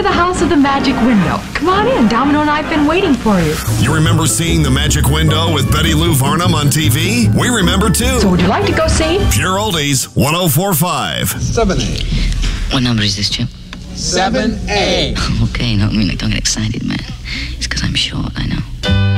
the House of the Magic Window. Come on in. Domino and I have been waiting for you. You remember seeing The Magic Window with Betty Lou Varnum on TV? We remember too. So would you like to go see? Pure Oldies, 104.5. 7A. What number is this, Chip? 7A. Okay, no, don't get excited, man. It's because I'm short, I know.